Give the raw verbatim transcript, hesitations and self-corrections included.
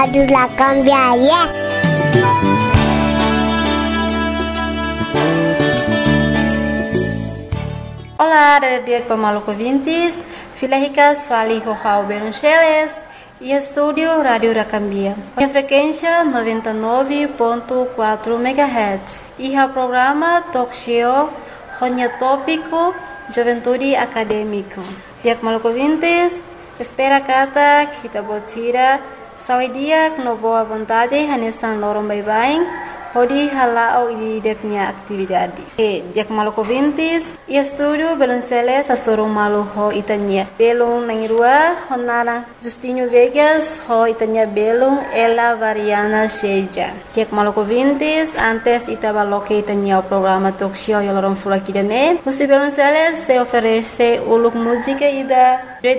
Rádio La Cambiaria. Olá, radio pemalu ouvintes, Filahicas Fali Rojau Beruncheles e estúdio Rádio La Cambia. A frequência noventa e nove ponto quatro megahertz e o programa Talk Show Ronya Tópico Juventude Acadêmico. Dia pemalu ouvintes, espera kata kita botira saudia no boa vontade hanesan lorong bye-bye. Hodi halao i depnya atividade. E dia pemalu ouvintes, e estúdio Belunceles a sorong malu ho itanya. Belung nangirua honara Justinho Vegas ho itanya belung ela variana seja. Dia pemalu ouvintes, antes itabaloke itanya o programa talk show yolorong fulakidane. Musi Belunceles se oferece uluk música ida